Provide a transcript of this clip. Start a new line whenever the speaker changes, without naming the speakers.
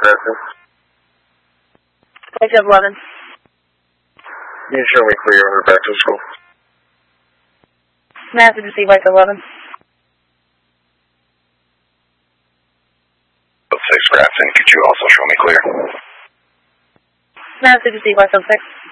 White Dove 11.
Can you show me clear on the back to school?
Massive to see White Dove 11.
6 Grafton, could you also show me clear?
Massive to see White Dove 6.